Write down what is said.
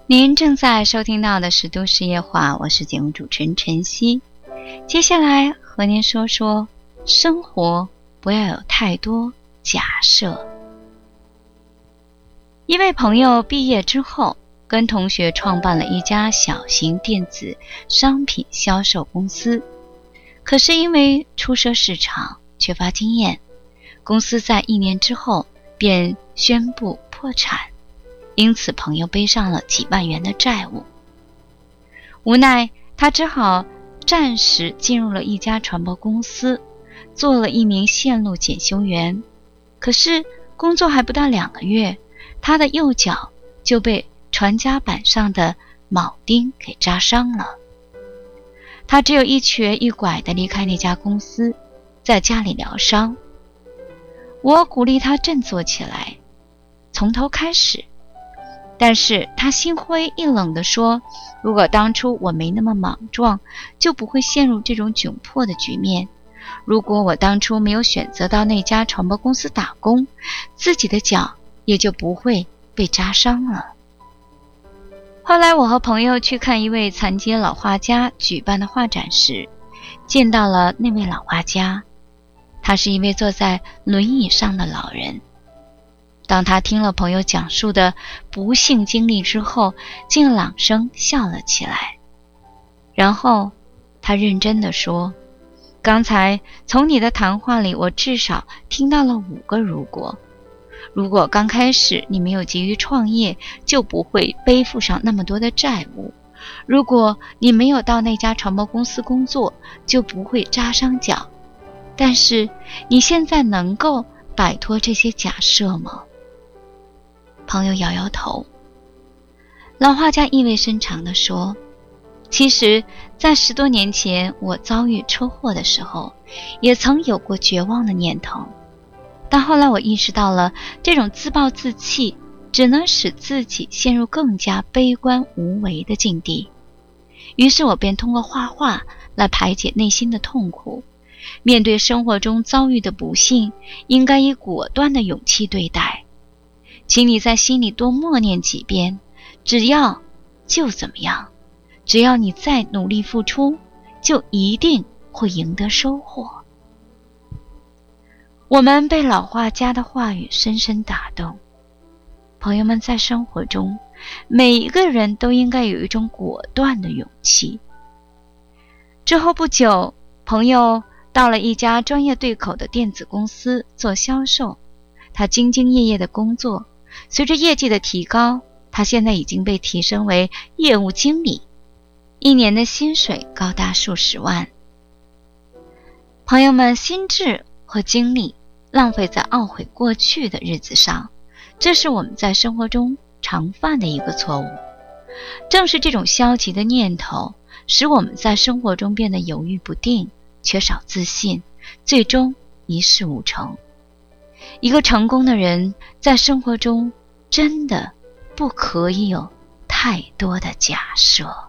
您正在收听到的是都市夜话，我是节目主持人晨曦。接下来和您说说生活不要有太多假设。一位朋友毕业之后跟同学创办了一家小型电子商品销售公司，可是因为初涉市场缺乏经验，公司在1年之后便宣布破产，因此朋友背上了几万元的债务。无奈他只好暂时进入了一家传播公司，做了一名线路检修员。可是工作还不到2个月，他的右脚就被传家板上的铆钉给扎伤了。他只有一瘸一拐地离开那家公司，在家里疗伤。我鼓励他振作起来，从头开始。但是他心灰意冷地说，如果当初我没那么莽撞，就不会陷入这种窘迫的局面。如果我当初没有选择到那家传播公司打工，自己的脚也就不会被扎伤了。后来我和朋友去看一位残疾老画家举办的画展时，见到了那位老画家。他是一位坐在轮椅上的老人。当他听了朋友讲述的不幸经历之后，竟朗声笑了起来。然后他认真地说，刚才从你的谈话里，我至少听到了5个如果。如果刚开始你没有急于创业，就不会背负上那么多的债务。如果你没有到那家传播公司工作，就不会扎伤脚。但是你现在能够摆脱这些假设吗？朋友摇摇头。老画家意味深长地说，其实在10多年前我遭遇车祸的时候，也曾有过绝望的念头，但后来我意识到了，这种自暴自弃只能使自己陷入更加悲观无为的境地。于是我便通过画画来排解内心的痛苦。面对生活中遭遇的不幸，应该以果断的勇气对待。请你在心里多默念几遍，只要就怎么样，只要你再努力付出，就一定会赢得收获。我们被老画家的话语深深打动。朋友们，在生活中，每一个人都应该有一种果断的勇气。之后不久，朋友到了一家专业对口的电子公司做销售。他兢兢业业的工作，随着业绩的提高，他现在已经被提升为业务经理，1年的薪水高达数十万。朋友们，心智和精力浪费在懊悔过去的日子上，这是我们在生活中常犯的一个错误。正是这种消极的念头，使我们在生活中变得犹豫不定，缺少自信，最终一事无成。一个成功的人在生活中真的不可以有太多的假设。